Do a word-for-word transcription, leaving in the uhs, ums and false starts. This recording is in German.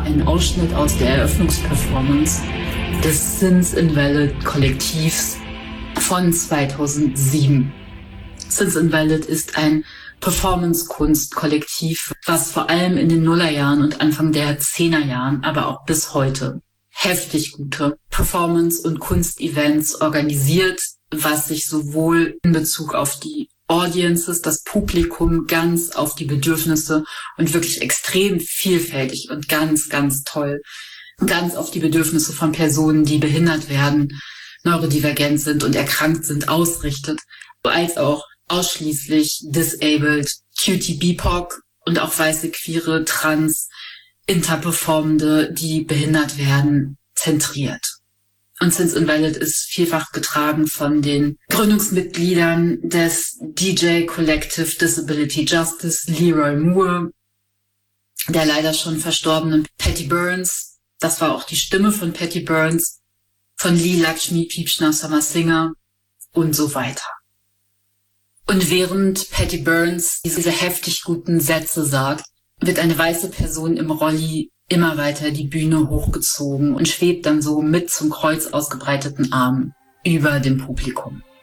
ein Ausschnitt aus der Eröffnungsperformance des Sins Invalid Kollektivs von zweitausendsieben. Sins Invalid ist ein Performance-Kunst-Kollektiv, was vor allem in den Nullerjahren und Anfang der Zehnerjahren, aber auch bis heute heftig gute Performance- und Kunstevents organisiert, was sich sowohl in Bezug auf die Audiences, das Publikum, ganz auf die Bedürfnisse und wirklich extrem vielfältig und ganz, ganz toll, ganz auf die Bedürfnisse von Personen, die behindert werden, neurodivergent sind und erkrankt sind, ausrichtet, als auch ausschließlich disabled, Q T, B P O C und auch weiße, queere, trans, interperformende, die behindert werden, zentriert. Und Sins Invalid ist vielfach getragen von den Gründungsmitgliedern des D J Collective Disability Justice, Leroy Moore, der leider schon verstorbenen Patty Burns, das war auch die Stimme von Patty Burns, von Lee Lakshmi Peepshna Summer Singer und so weiter. Und während Patty Burns diese heftig guten Sätze sagt, wird eine weiße Person im Rolli immer weiter die Bühne hochgezogen und schwebt dann so mit zum Kreuz ausgebreiteten Armen über dem Publikum.